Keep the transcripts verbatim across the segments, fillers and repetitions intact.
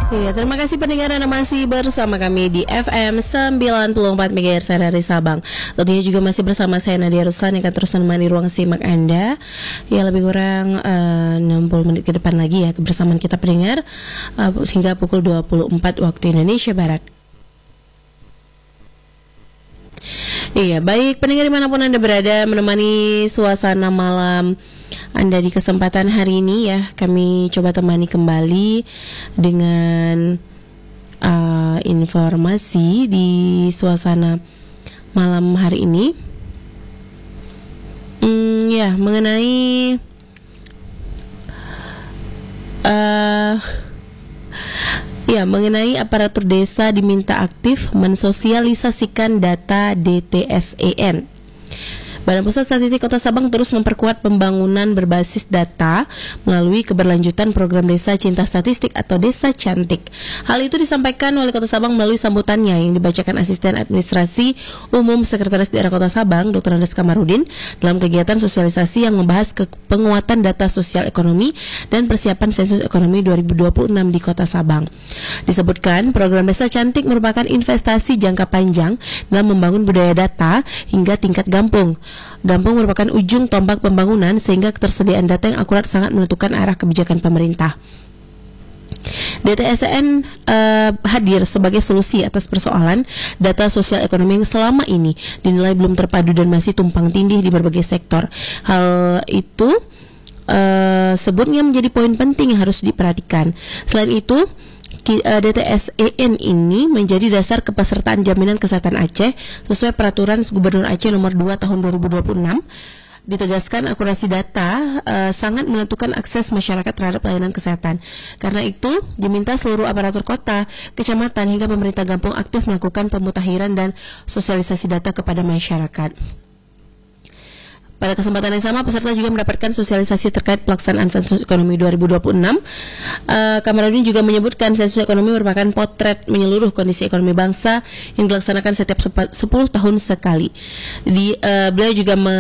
Iya, terima kasih pendengar Anda masih bersama kami di F M sembilan puluh empat MHz dari Sabang. Tentunya juga masih bersama saya Nadia Ruslan yang akan terus menemani ruang simak Anda. Ya, lebih kurang uh, enam puluh menit ke depan lagi ya kebersamaan kita pendengar uh, hingga pukul dua puluh empat waktu Indonesia Barat. Iya, baik pendengar dimanapun Anda berada, menemani suasana malam Anda di kesempatan hari ini ya, kami coba temani kembali dengan uh, informasi di suasana malam hari ini. Hmm, ya, mengenai uh, Ya, mengenai aparatur desa diminta aktif mensosialisasikan data D T S E N. Badan Pusat Statistik Kota Sabang terus memperkuat pembangunan berbasis data melalui keberlanjutan program Desa Cinta Statistik atau Desa Cantik. Hal itu disampaikan Wali Kota Sabang melalui sambutannya yang dibacakan Asisten Administrasi Umum Sekretaris Daerah Kota Sabang, Doktor Andes Kamarudin, dalam kegiatan sosialisasi yang membahas ke penguatan data sosial ekonomi dan persiapan sensus ekonomi dua ribu dua puluh enam di Kota Sabang. Disebutkan, program Desa Cantik merupakan investasi jangka panjang dalam membangun budaya data hingga tingkat gampung. Gampung merupakan ujung tombak pembangunan sehingga ketersediaan data yang akurat sangat menentukan arah kebijakan pemerintah. D T S E N uh, hadir sebagai solusi atas persoalan data sosial ekonomi yang selama ini dinilai belum terpadu dan masih tumpang tindih di berbagai sektor. Hal itu uh, sebutnya menjadi poin penting yang harus diperhatikan. Selain itu, D T S E N ini menjadi dasar kepesertaan jaminan kesehatan Aceh sesuai peraturan Gubernur Aceh nomor dua tahun dua ribu dua puluh enam. Ditegaskan akurasi data uh, sangat menentukan akses masyarakat terhadap pelayanan kesehatan. Karena itu diminta seluruh aparatur kota, kecamatan hingga pemerintah kampung aktif melakukan pemutakhiran dan sosialisasi data kepada masyarakat. Pada kesempatan yang sama, peserta juga mendapatkan sosialisasi terkait pelaksanaan sensus ekonomi dua ribu dua puluh enam. Uh, Kamarudin juga menyebutkan sensus ekonomi merupakan potret menyeluruh kondisi ekonomi bangsa yang dilaksanakan setiap sepuluh tahun sekali. Di, uh, beliau juga me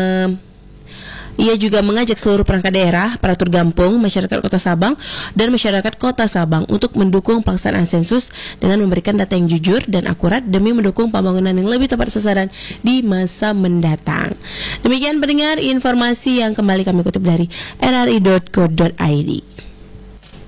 Ia juga mengajak seluruh perangkat daerah, aparatur kampung, masyarakat Kota Sabang, dan masyarakat Kota Sabang untuk mendukung pelaksanaan sensus dengan memberikan data yang jujur dan akurat demi mendukung pembangunan yang lebih tepat sasaran di masa mendatang. Demikian pendengar informasi yang kembali kami kutip dari r r i dot co dot i d.